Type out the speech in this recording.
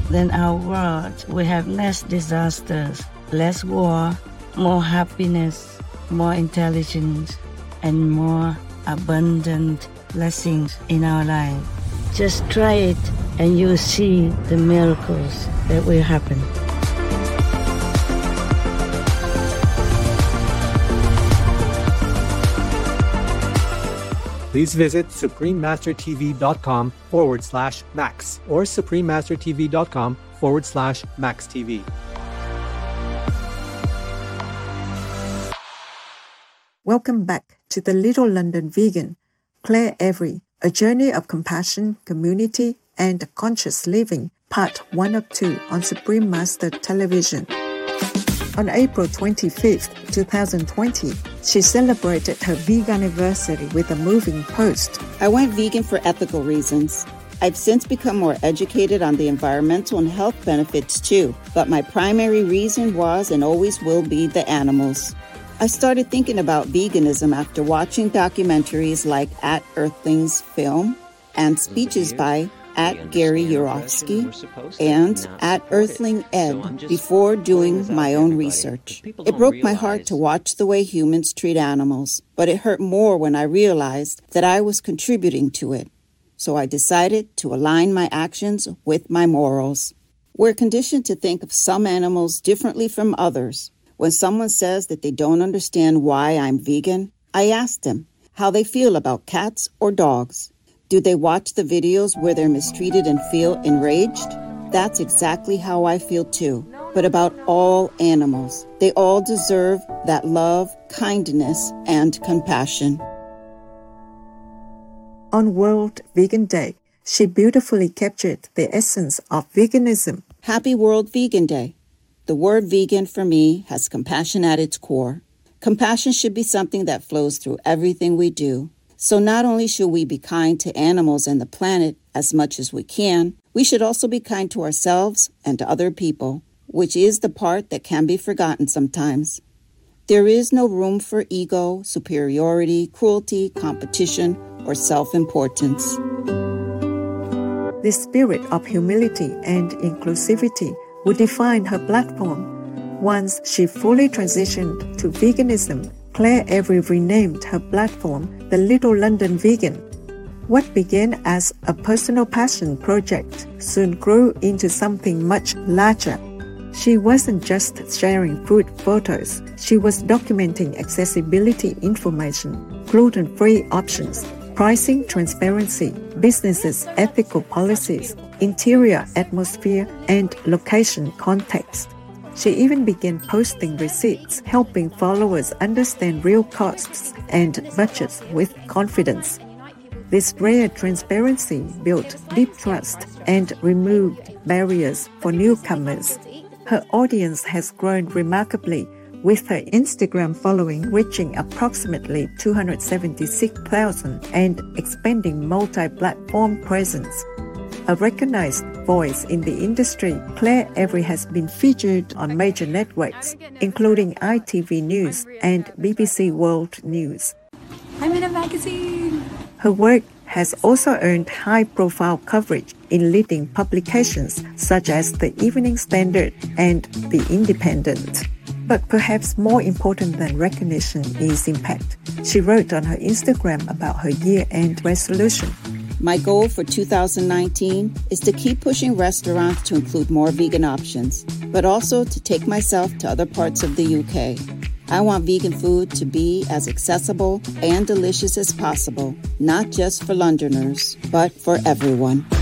then our world will have less disasters, less war, more happiness, more intelligence, and more abundant blessings in our life. Just try it and you'll see the miracles that will happen. Please visit suprememastertv.com/max or suprememastertv.com/maxtv. Welcome back to the Little London Vegan, Claire Every, A Journey of Compassion, Community, and Conscious Living, Part 1 of 2 on Supreme Master Television. On April 25th, 2020, she celebrated her vegan anniversary with a moving post. I went vegan for ethical reasons. I've since become more educated on the environmental and health benefits too, but my primary reason was and always will be the animals. I started thinking about veganism after watching documentaries like At Earthlings Film and speeches by at Gary Yourofsky and at Earthling Ed before doing my own research. It broke my heart to watch the way humans treat animals, but it hurt more when I realized that I was contributing to it. So I decided to align my actions with my morals. We're conditioned to think of some animals differently from others. When someone says that they don't understand why I'm vegan, I ask them how they feel about cats or dogs. Do they watch the videos where they're mistreated and feel enraged? That's exactly how I feel too, but about all animals. They all deserve that love, kindness, and compassion. On World Vegan Day, she beautifully captured the essence of veganism. Happy World Vegan Day. The word vegan for me has compassion at its core. Compassion should be something that flows through everything we do. So not only should we be kind to animals and the planet as much as we can, we should also be kind to ourselves and to other people, which is the part that can be forgotten sometimes. There is no room for ego, superiority, cruelty, competition, or self-importance. The spirit of humility and inclusivity would define her platform. Once she fully transitioned to veganism, Claire Every renamed her platform the Little London Vegan. What began as a personal passion project soon grew into something much larger. She wasn't just sharing food photos, she was documenting accessibility information, gluten-free options, pricing transparency, businesses' ethical policies, interior atmosphere, and location context. She even began posting receipts, helping followers understand real costs and budgets with confidence. This rare transparency built deep trust and removed barriers for newcomers. Her audience has grown remarkably, with her Instagram following reaching approximately 276,000 and expanding multi-platform presence. A recognized voice in the industry, Claire Every has been featured on major networks, including ITV News and BBC World News. I'm in a magazine! Her work has also earned high-profile coverage in leading publications such as The Evening Standard and The Independent. But perhaps more important than recognition is impact. She wrote on her Instagram about her year-end resolution. My goal for 2019 is to keep pushing restaurants to include more vegan options, but also to take myself to other parts of the UK. I want vegan food to be as accessible and delicious as possible, not just for Londoners, but for everyone.